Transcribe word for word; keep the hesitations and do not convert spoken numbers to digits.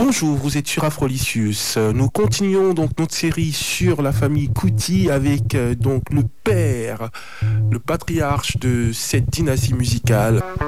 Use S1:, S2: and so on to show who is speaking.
S1: Bonjour, vous êtes sur Afrolicious. Nous continuons donc notre série sur la famille Kuti avec euh, donc le père, le patriarche de cette dynastie musicale.